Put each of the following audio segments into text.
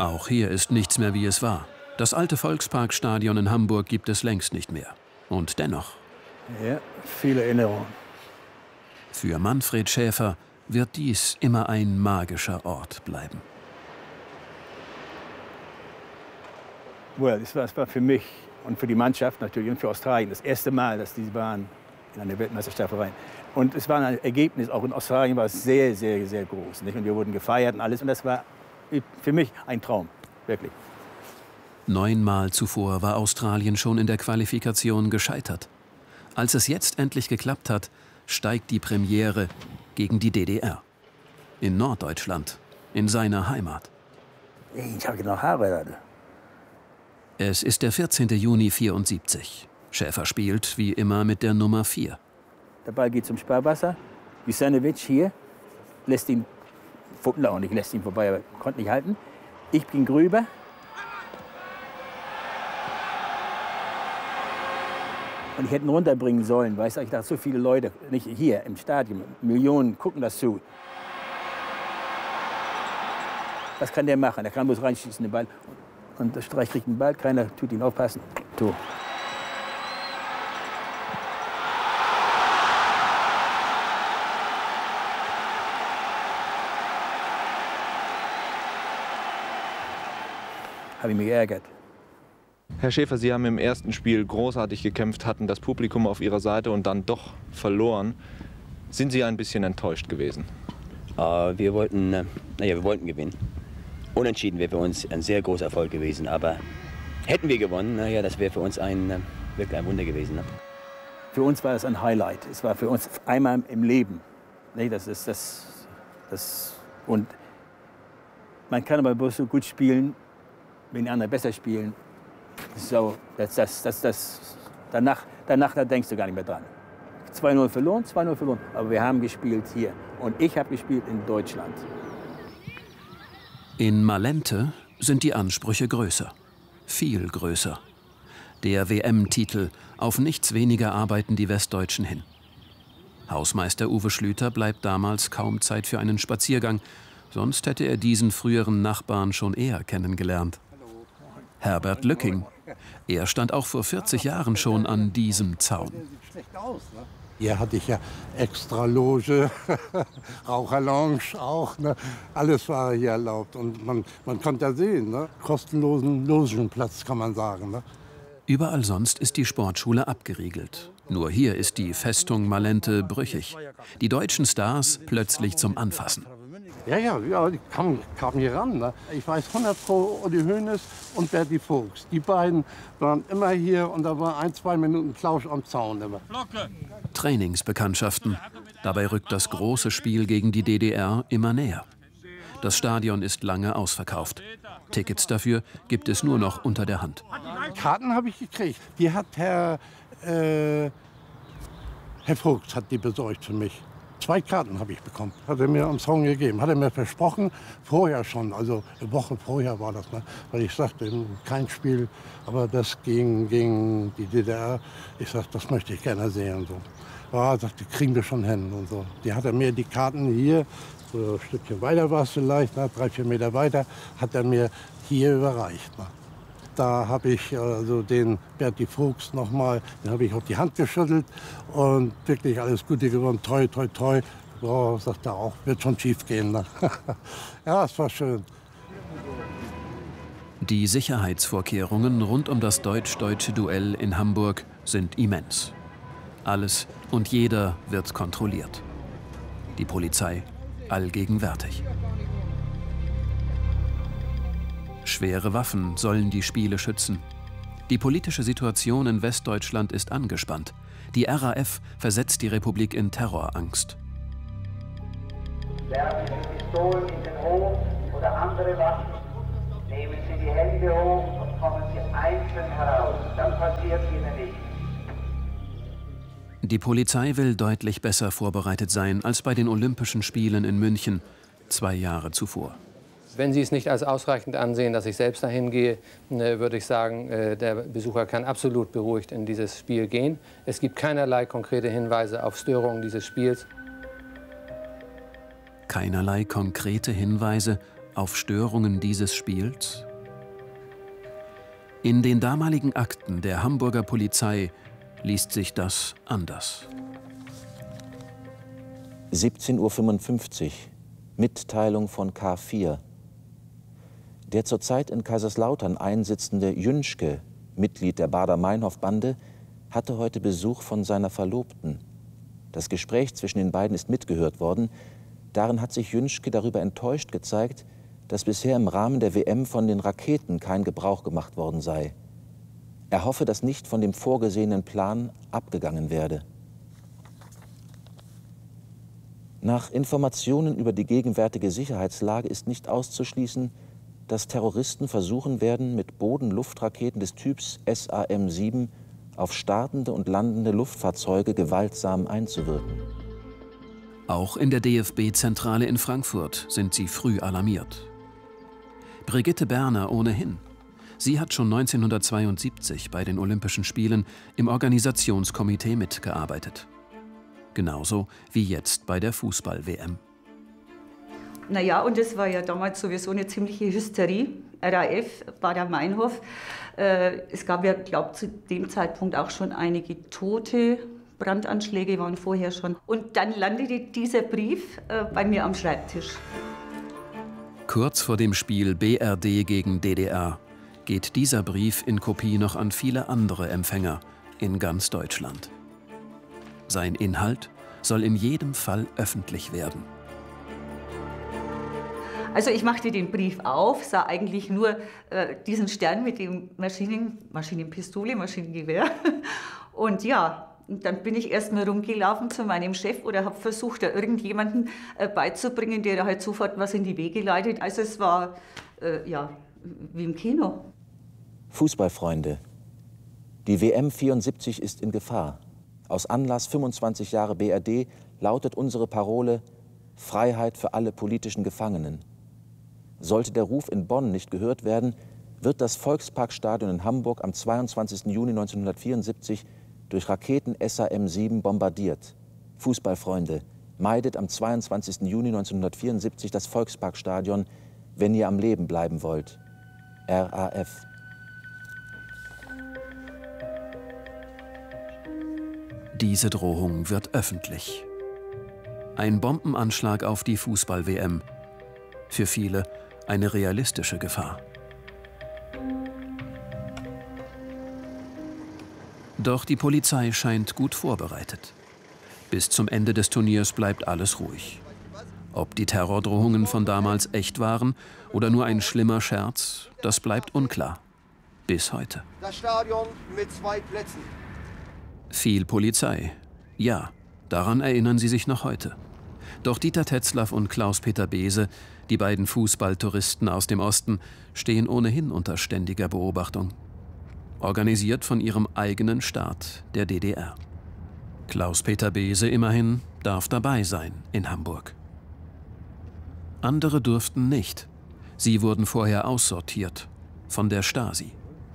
Auch hier ist nichts mehr, wie es war. Das alte Volksparkstadion in Hamburg gibt es längst nicht mehr. Und dennoch. Ja, viele Erinnerungen. Für Manfred Schäfer wird dies immer ein magischer Ort bleiben. Es war für mich und für die Mannschaft natürlich und für Australien das erste Mal, dass die waren in einer Weltmeisterschaft rein. Und es war ein Ergebnis, auch in Australien war es sehr, sehr, sehr groß. Nicht? Und wir wurden gefeiert und alles. Und das war für mich ein Traum, wirklich. 9-mal zuvor war Australien schon in der Qualifikation gescheitert. Als es jetzt endlich geklappt hat, steigt die Premiere gegen die DDR. In Norddeutschland, in seiner Heimat. Ich habe noch Haare. Es ist der 14. Juni 1974. Schäfer spielt wie immer mit der Nummer 4. Der Ball geht zum Sparwasser. Wisanovic hier lässt ihn, lässt ihn vorbei, aber konnte nicht halten. Ich ging rüber. Und ich hätte ihn runterbringen sollen, weißt du, ich dachte, so viele Leute, nicht hier im Stadion, Millionen gucken das zu. Was kann der machen? Der kann bloß reinschießen, den Ball. Und der Streich kriegt den Ball, keiner tut ihn aufpassen. Tor. Habe ich mich geärgert. Herr Schäfer, Sie haben im ersten Spiel großartig gekämpft, hatten das Publikum auf Ihrer Seite und dann doch verloren. Sind Sie ein bisschen enttäuscht gewesen? Wir wollten gewinnen. Unentschieden wäre für uns ein sehr großer Erfolg gewesen. Aber hätten wir gewonnen, das wäre für uns wirklich ein Wunder gewesen. Ne? Für uns war es ein Highlight. Es war für uns einmal im Leben. Und man kann aber bloß so gut spielen, wenn die anderen besser spielen. So, danach da denkst du gar nicht mehr dran. 2-0 verloren, 2-0 verloren. Aber wir haben gespielt hier. Und ich habe gespielt in Deutschland. In Malente sind die Ansprüche größer. Viel größer. Der WM-Titel, auf nichts weniger arbeiten die Westdeutschen hin. Hausmeister Uwe Schlüter bleibt damals kaum Zeit für einen Spaziergang. Sonst hätte er diesen früheren Nachbarn schon eher kennengelernt. Herbert Lücking. Er stand auch vor 40 Jahren schon an diesem Zaun. Hier hatte ich ja extra Loge, Raucherlounge auch. Ne? Alles war hier erlaubt. Und man konnte ja sehen, ne? Kostenlosen Logenplatz, kann man sagen. Ne? Überall sonst ist die Sportschule abgeriegelt. Nur hier ist die Festung Malente brüchig. Die deutschen Stars plötzlich zum Anfassen. Ja, die kamen hier ran. Ne? Ich weiß 100% Uli Hoeneß und Berti Vogts. Die beiden waren immer hier und da war 1-2 Minuten Plausch am Zaun immer. Trainingsbekanntschaften. Dabei rückt das große Spiel gegen die DDR immer näher. Das Stadion ist lange ausverkauft. Tickets dafür gibt es nur noch unter der Hand. Karten habe ich gekriegt. Die hat Herr Vogts hat die besorgt für mich. 2 Karten habe ich bekommen, hat er mir am Zaun gegeben. Hat er mir versprochen, vorher schon, also eine Woche vorher war das. Ne? Weil ich sagte, kein Spiel, aber das gegen die DDR. Ich sagte, das möchte ich gerne sehen. Und so. Ja, sagte, kriegen wir schon hin. Und so. Die hat er mir die Karten hier, so ein Stückchen weiter war es vielleicht, 3-4 Meter weiter, hat er mir hier überreicht. Ne? Da habe ich also den Berti Vogts nochmal, den habe ich auf die Hand geschüttelt und wirklich alles Gute gewonnen. Toi, toi, toi. Oh, sagt er auch, wird schon schief gehen. Ne? Ja, es war schön. Die Sicherheitsvorkehrungen rund um das deutsch-deutsche Duell in Hamburg sind immens. Alles und jeder wird kontrolliert. Die Polizei allgegenwärtig. Schwere Waffen sollen die Spiele schützen. Die politische Situation in Westdeutschland ist angespannt. Die RAF versetzt die Republik in Terrorangst. Werfen Sie Pistolen in den Hof oder andere Waffen. Nehmen Sie die Hände hoch und kommen Sie einzeln heraus. Dann passiert Ihnen nichts. Die Polizei will deutlich besser vorbereitet sein als bei den Olympischen Spielen in München 2 Jahre zuvor. Wenn Sie es nicht als ausreichend ansehen, dass ich selbst dahin gehe, würde ich sagen, der Besucher kann absolut beruhigt in dieses Spiel gehen. Es gibt keinerlei konkrete Hinweise auf Störungen dieses Spiels. Keinerlei konkrete Hinweise auf Störungen dieses Spiels? In den damaligen Akten der Hamburger Polizei liest sich das anders. 17:55 Uhr, Mitteilung von K4. Der zurzeit in Kaiserslautern einsitzende Jünschke, Mitglied der Baader-Meinhof-Bande, hatte heute Besuch von seiner Verlobten. Das Gespräch zwischen den beiden ist mitgehört worden. Darin hat sich Jünschke darüber enttäuscht gezeigt, dass bisher im Rahmen der WM von den Raketen kein Gebrauch gemacht worden sei. Er hoffe, dass nicht von dem vorgesehenen Plan abgegangen werde. Nach Informationen über die gegenwärtige Sicherheitslage ist nicht auszuschließen, dass Terroristen versuchen werden, mit Boden-Luftraketen des Typs SAM-7 auf startende und landende Luftfahrzeuge gewaltsam einzuwirken. Auch in der DFB-Zentrale in Frankfurt sind sie früh alarmiert. Brigitte Berner ohnehin. Sie hat schon 1972 bei den Olympischen Spielen im Organisationskomitee mitgearbeitet. Genauso wie jetzt bei der Fußball-WM. Naja, und es war ja damals sowieso eine ziemliche Hysterie. RAF, Baader-Meinhof. Es gab ja, glaube ich, zu dem Zeitpunkt auch schon einige Tote. Brandanschläge waren vorher schon. Und dann landete dieser Brief bei mir am Schreibtisch. Kurz vor dem Spiel BRD gegen DDR geht dieser Brief in Kopie noch an viele andere Empfänger in ganz Deutschland. Sein Inhalt soll in jedem Fall öffentlich werden. Also ich machte den Brief auf, sah eigentlich nur diesen Stern mit dem Maschinenpistole, Maschinengewehr. Und ja, dann bin ich erst mal rumgelaufen zu meinem Chef oder habe versucht, da irgendjemanden beizubringen, der da halt sofort was in die Wege leitet. Also es war, ja, wie im Kino. Fußballfreunde. Die WM 74 ist in Gefahr. Aus Anlass 25 Jahre BRD lautet unsere Parole: Freiheit für alle politischen Gefangenen. Sollte der Ruf in Bonn nicht gehört werden, wird das Volksparkstadion in Hamburg am 22. Juni 1974 durch Raketen SAM-7 bombardiert. Fußballfreunde, meidet am 22. Juni 1974 das Volksparkstadion, wenn ihr am Leben bleiben wollt. RAF. Diese Drohung wird öffentlich. Ein Bombenanschlag auf die Fußball-WM. Für viele eine realistische Gefahr. Doch die Polizei scheint gut vorbereitet. Bis zum Ende des Turniers bleibt alles ruhig. Ob die Terrordrohungen von damals echt waren oder nur ein schlimmer Scherz, das bleibt unklar. Bis heute. Das Stadion mit 2 Plätzen. Viel Polizei. Ja, daran erinnern sie sich noch heute. Doch Dieter Tetzlaff und Klaus-Peter Beese, die beiden Fußballtouristen aus dem Osten, stehen ohnehin unter ständiger Beobachtung. Organisiert von ihrem eigenen Staat, der DDR. Klaus-Peter Beese immerhin darf dabei sein in Hamburg. Andere durften nicht. Sie wurden vorher aussortiert von der Stasi.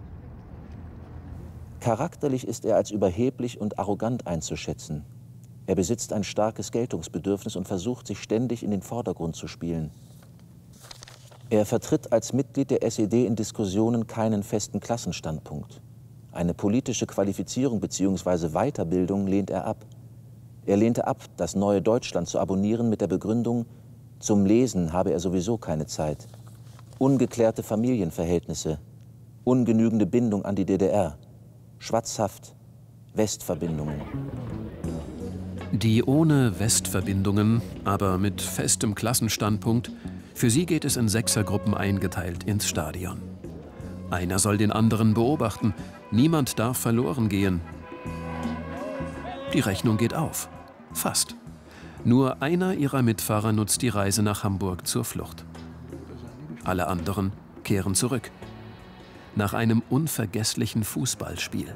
Charakterlich ist er als überheblich und arrogant einzuschätzen. Er besitzt ein starkes Geltungsbedürfnis und versucht, sich ständig in den Vordergrund zu spielen. Er vertritt als Mitglied der SED in Diskussionen keinen festen Klassenstandpunkt. Eine politische Qualifizierung bzw. Weiterbildung lehnt er ab. Er lehnte ab, das Neue Deutschland zu abonnieren mit der Begründung, zum Lesen habe er sowieso keine Zeit. Ungeklärte Familienverhältnisse, ungenügende Bindung an die DDR, Schwatzhaft, Westverbindungen. Die ohne Westverbindungen, aber mit festem Klassenstandpunkt, für sie geht es in Sechsergruppen eingeteilt ins Stadion. Einer soll den anderen beobachten, niemand darf verloren gehen. Die Rechnung geht auf, fast. Nur einer ihrer Mitfahrer nutzt die Reise nach Hamburg zur Flucht. Alle anderen kehren zurück. Nach einem unvergesslichen Fußballspiel.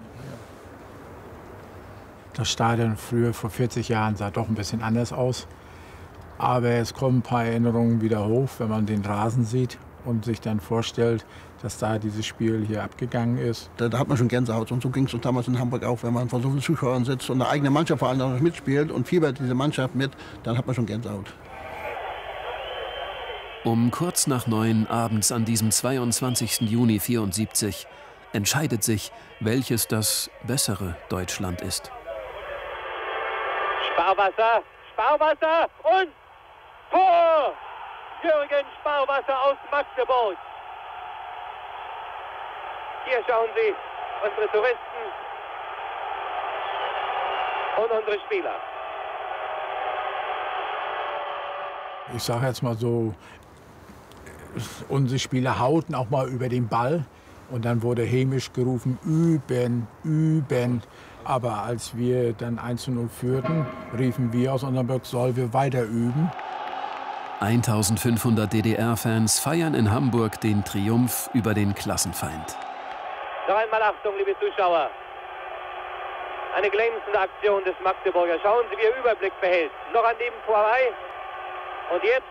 Das Stadion früher, vor 40 Jahren, sah doch ein bisschen anders aus. Aber es kommen ein paar Erinnerungen wieder hoch, wenn man den Rasen sieht und sich dann vorstellt, dass da dieses Spiel hier abgegangen ist. Da hat man schon Gänsehaut. Und so ging es uns damals in Hamburg auch. Wenn man vor so vielen Zuschauern sitzt und eine eigene Mannschaft vor allem noch mitspielt und fiebert diese Mannschaft mit, dann hat man schon Gänsehaut. Um kurz nach 9 abends an diesem 22. Juni 1974 entscheidet sich, welches das bessere Deutschland ist. Sparwasser, Sparwasser und Tor! Jürgen Sparwasser aus Magdeburg. Hier schauen Sie, unsere Touristen und unsere Spieler. Ich sage jetzt mal so, unsere Spieler hauten auch mal über den Ball und dann wurde hämisch gerufen, üben, üben. Aber als wir dann 1:0 führten, riefen wir aus unserem Block, sollen wir weiter üben. 1500 DDR-Fans feiern in Hamburg den Triumph über den Klassenfeind. Noch einmal Achtung, liebe Zuschauer. Eine glänzende Aktion des Magdeburger. Schauen Sie, wie er Überblick behält. Noch an dem Tor vorbei. Und jetzt,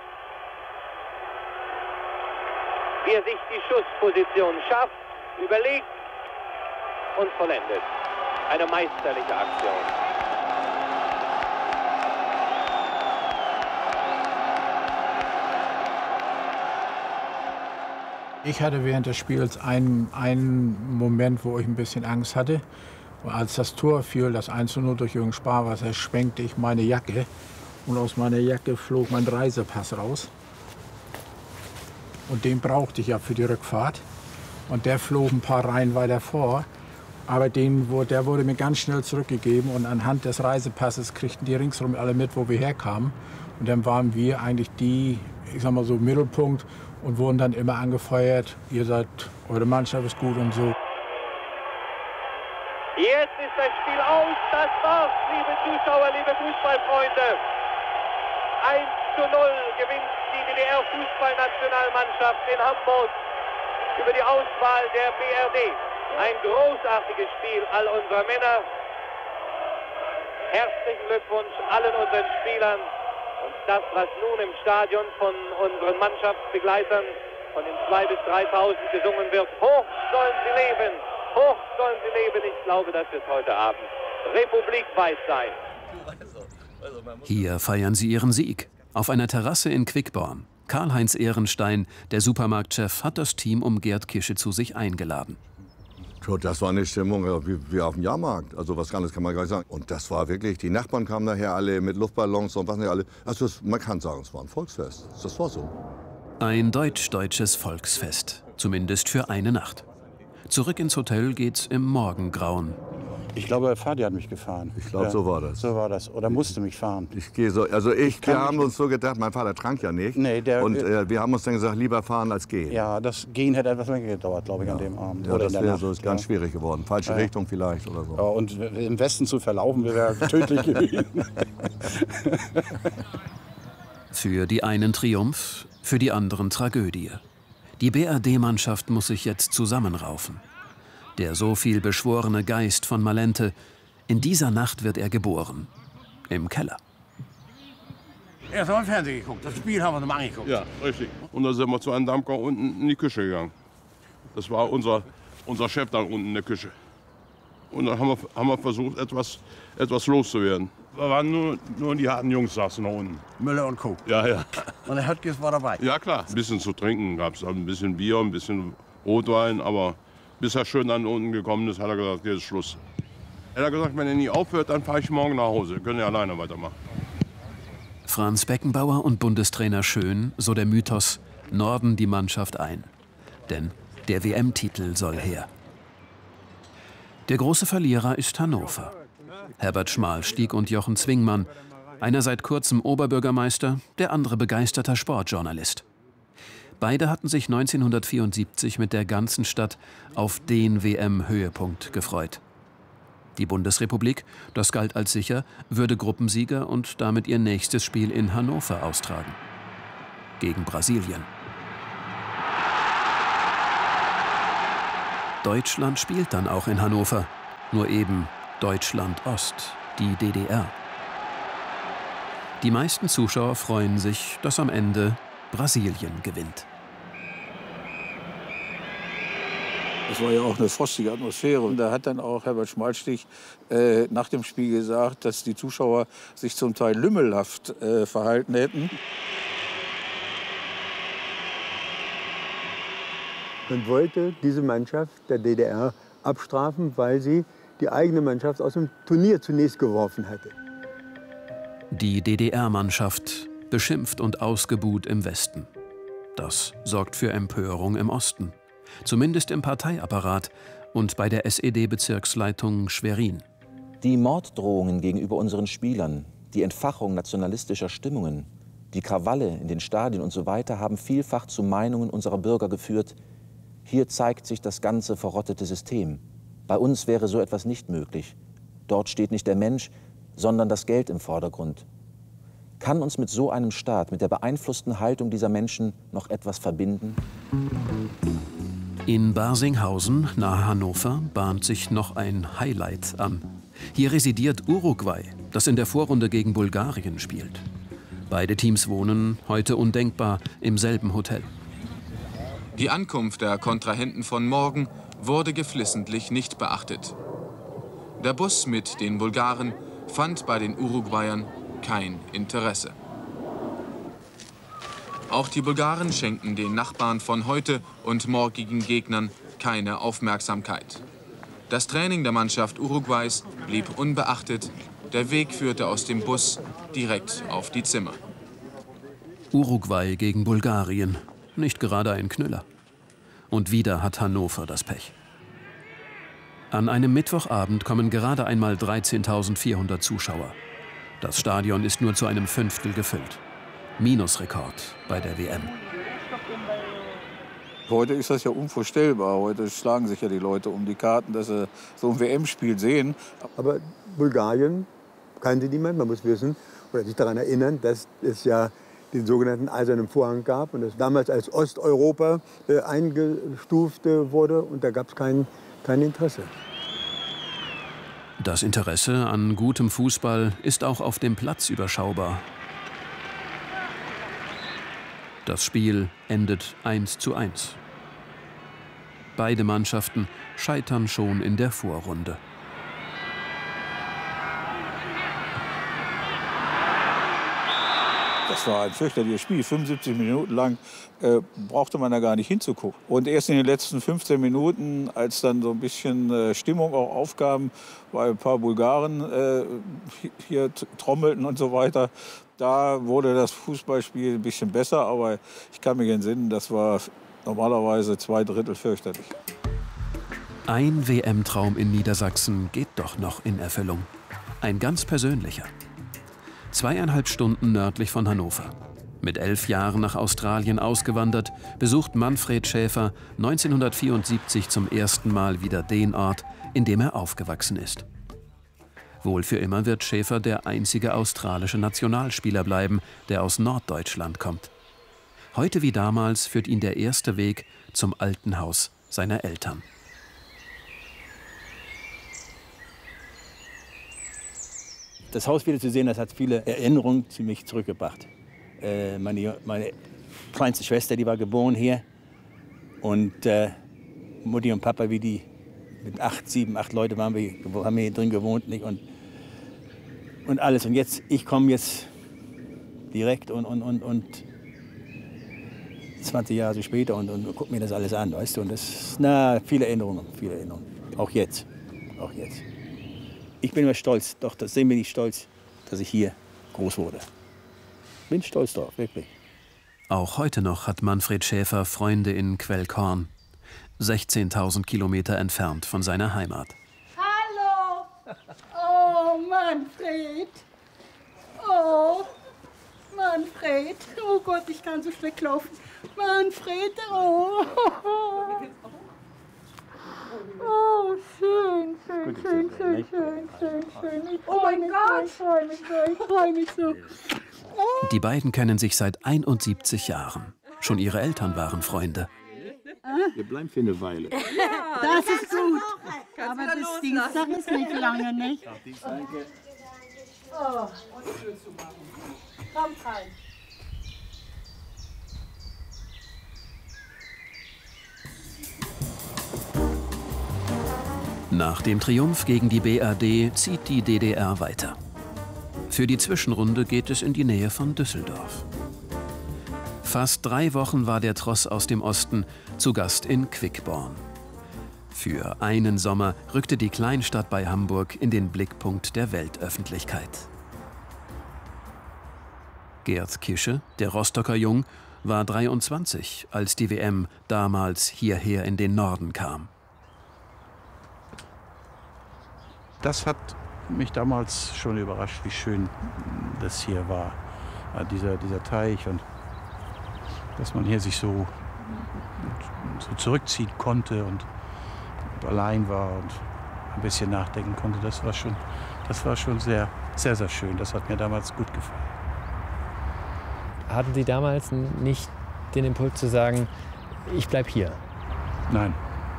wie er sich die Schussposition schafft, überlegt und vollendet. Eine meisterliche Aktion. Ich hatte während des Spiels einen Moment, wo ich ein bisschen Angst hatte. Und als das Tor fiel, das 1:0 durch Jürgen Sparwasser, schwenkte ich meine Jacke. Und aus meiner Jacke flog mein Reisepass raus. Und den brauchte ich ja für die Rückfahrt. Und der flog ein paar Reihen weiter vor. Aber der wurde mir ganz schnell zurückgegeben. Und anhand des Reisepasses kriegten die ringsherum alle mit, wo wir herkamen. Und dann waren wir eigentlich ich sag mal so, Mittelpunkt und wurden dann immer angefeuert. Eure Mannschaft ist gut und so. Jetzt ist das Spiel aus. Das war's, liebe Zuschauer, liebe Fußballfreunde. 1:0 gewinnt die DDR-Fußballnationalmannschaft in Hamburg über die Auswahl der BRD. Ein großartiges Spiel all unserer Männer. Herzlichen Glückwunsch allen unseren Spielern. Und das, was nun im Stadion von unseren Mannschaftsbegleitern von den 2.000 bis 3.000 gesungen wird. Hoch sollen sie leben, hoch sollen sie leben. Ich glaube, das wird heute Abend republikweit sein. Hier feiern sie ihren Sieg. Auf einer Terrasse in Quickborn. Karl-Heinz Ehrenstein, der Supermarktchef, hat das Team um Gerd Kische zu sich eingeladen. Das war eine Stimmung wie auf dem Jahrmarkt. Also was anderes kann man gar nicht sagen. Und das war wirklich, die Nachbarn kamen daher alle mit Luftballons und was nicht alle. Also man kann sagen, es war ein Volksfest. Das war so. Ein deutsch-deutsches Volksfest. Zumindest für eine Nacht. Zurück ins Hotel geht's im Morgengrauen. Ich glaube, Fadi hat mich gefahren. Ich glaube, so war das. So war das. Oder musste mich fahren. Wir haben uns so gedacht, mein Vater trank ja nicht. Nee, wir haben uns dann gesagt, lieber fahren als gehen. Ja, das Gehen hätte etwas länger gedauert, glaube ich, an dem Abend. Ja, das wäre so ganz schwierig geworden. Falsche Richtung vielleicht oder so. Ja, und im Westen zu verlaufen, wäre tödlich gewesen. Für die einen Triumph, für die anderen Tragödie. Die BRD-Mannschaft muss sich jetzt zusammenraufen. Der so viel beschworene Geist von Malente, in dieser Nacht wird er geboren. Im Keller. Erst mal im Fernsehen geguckt. Das Spiel haben wir noch angeguckt. Ja, richtig. Und dann sind wir zu einem Dampfer unten in die Küche gegangen. Das war unser Chef da unten in der Küche. Und dann haben wir versucht, etwas loszuwerden. Da waren nur die harten Jungs saßen da unten. Müller und Co. Ja, ja. Und der Höttges war dabei. Ja, klar. Ein bisschen zu trinken gab es. Ein bisschen Bier, ein bisschen Rotwein. Aber bis er schön dann unten gekommen ist, hat er gesagt, jetzt ist Schluss. Er hat gesagt, wenn er nie aufhört, dann fahre ich morgen nach Hause. Können ja alleine weitermachen. Franz Beckenbauer und Bundestrainer Schön, so der Mythos, norden die Mannschaft ein. Denn der WM-Titel soll her. Der große Verlierer ist Hannover. Herbert Schmalstieg und Jochen Zwingmann. Einer seit kurzem Oberbürgermeister, der andere begeisterter Sportjournalist. Beide hatten sich 1974 mit der ganzen Stadt auf den WM-Höhepunkt gefreut. Die Bundesrepublik, das galt als sicher, würde Gruppensieger und damit ihr nächstes Spiel in Hannover austragen. Gegen Brasilien. Deutschland spielt dann auch in Hannover. Nur eben Deutschland-Ost, die DDR. Die meisten Zuschauer freuen sich, dass am Ende Brasilien gewinnt. Es war ja auch eine frostige Atmosphäre. Und da hat dann auch Herbert Schmalstieg nach dem Spiel gesagt, dass die Zuschauer sich zum Teil lümmelhaft verhalten hätten. Man wollte diese Mannschaft der DDR abstrafen, weil sie die eigene Mannschaft aus dem Turnier zunächst geworfen hatte. Die DDR-Mannschaft beschimpft und ausgebuht im Westen. Das sorgt für Empörung im Osten. Zumindest im Parteiapparat und bei der SED-Bezirksleitung Schwerin. Die Morddrohungen gegenüber unseren Spielern, die Entfachung nationalistischer Stimmungen, die Krawalle in den Stadien und so weiter haben vielfach zu Meinungen unserer Bürger geführt. Hier zeigt sich das ganze verrottete System. Bei uns wäre so etwas nicht möglich. Dort steht nicht der Mensch, sondern das Geld im Vordergrund. Kann uns mit so einem Staat, mit der beeinflussten Haltung dieser Menschen noch etwas verbinden? In Barsinghausen, nahe Hannover, bahnt sich noch ein Highlight an. Hier residiert Uruguay, das in der Vorrunde gegen Bulgarien spielt. Beide Teams wohnen, heute undenkbar, im selben Hotel. Die Ankunft der Kontrahenten von morgen wurde geflissentlich nicht beachtet. Der Bus mit den Bulgaren fand bei den Uruguayern kein Interesse. Auch die Bulgaren schenken den Nachbarn von heute und morgigen Gegnern keine Aufmerksamkeit. Das Training der Mannschaft Uruguays blieb unbeachtet. Der Weg führte aus dem Bus direkt auf die Zimmer. Uruguay gegen Bulgarien. Nicht gerade ein Knüller. Und wieder hat Hannover das Pech. An einem Mittwochabend kommen gerade einmal 13.400 Zuschauer. Das Stadion ist nur zu einem Fünftel gefüllt. Minusrekord bei der WM. Heute ist das ja unvorstellbar. Heute schlagen sich ja die Leute um die Karten, dass sie so ein WM-Spiel sehen. Aber Bulgarien kannte niemand. Man muss wissen oder sich daran erinnern, dass es ja den sogenannten Eisernen Vorhang gab und das damals als Osteuropa eingestuft wurde. Und da gab es kein Interesse. Das Interesse an gutem Fußball ist auch auf dem Platz überschaubar. Das Spiel endet 1:1. Beide Mannschaften scheitern schon in der Vorrunde. Das war ein fürchterliches Spiel. 75 Minuten lang brauchte man da gar nicht hinzugucken. Und erst in den letzten 15 Minuten, als dann so ein bisschen Stimmung auch aufkam, weil ein paar Bulgaren hier trommelten und so weiter, da wurde das Fußballspiel ein bisschen besser. Aber ich kann mich entsinnen, das war normalerweise 2/3 fürchterlich. Ein WM-Traum in Niedersachsen geht doch noch in Erfüllung. Ein ganz persönlicher. 2,5 Stunden nördlich von Hannover. Mit 11 Jahren nach Australien ausgewandert, besucht Manfred Schäfer 1974 zum ersten Mal wieder den Ort, in dem er aufgewachsen ist. Wohl für immer wird Schäfer der einzige australische Nationalspieler bleiben, der aus Norddeutschland kommt. Heute wie damals führt ihn der erste Weg zum alten Haus seiner Eltern. Das Haus wieder zu sehen, das hat viele Erinnerungen zu mich zurückgebracht. Meine kleinste Schwester, die war geboren hier. Und Mutti und Papa, wie die mit 7, 8 Leute haben wir hier drin gewohnt. Nicht? Und alles. Und jetzt, ich komme jetzt direkt und 20 Jahre so später und gucke mir das alles an. Weißt du? Und das, viele Erinnerungen, viele Erinnerungen. Auch jetzt. Ich bin immer stolz, doch, das sehen wir nicht stolz, dass ich hier groß wurde. Bin stolz drauf, wirklich. Auch heute noch hat Manfred Schäfer Freunde in Quellkorn, 16.000 Kilometer entfernt von seiner Heimat. Hallo! Oh, Manfred! Oh, Manfred! Oh Gott, ich kann so schlecht laufen. Manfred, oh! Oh, schön. Oh mein Gott! Ich freue mich so. Die beiden kennen sich seit 71 Jahren. Schon ihre Eltern waren Freunde. Wir bleiben für eine Weile. Das ist gut. Aber das Dienstag ist nicht lange, nicht? Oh. Kommt rein. Nach dem Triumph gegen die BRD zieht die DDR weiter. Für die Zwischenrunde geht es in die Nähe von Düsseldorf. Fast 3 Wochen war der Tross aus dem Osten zu Gast in Quickborn. Für einen Sommer rückte die Kleinstadt bei Hamburg in den Blickpunkt der Weltöffentlichkeit. Gerd Kische, der Rostocker Jung, war 23, als die WM damals hierher in den Norden kam. Das hat mich damals schon überrascht, wie schön das hier war. Dieser Teich und dass man hier sich so zurückziehen konnte und allein war und ein bisschen nachdenken konnte. Das war schon sehr, sehr, sehr schön. Das hat mir damals gut gefallen. Hatten Sie damals nicht den Impuls zu sagen, ich bleib hier? Nein.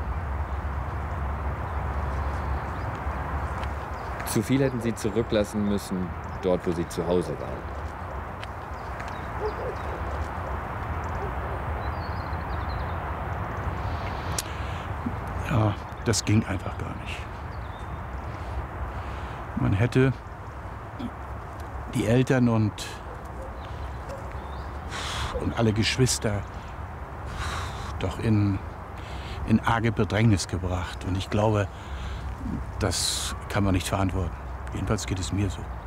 Zu viel hätten Sie zurücklassen müssen, dort, wo Sie zu Hause waren. Ja, das ging einfach gar nicht. Man hätte die Eltern und alle Geschwister doch in arge Bedrängnis gebracht. Und ich glaube, das kann man nicht verantworten. Jedenfalls geht es mir so.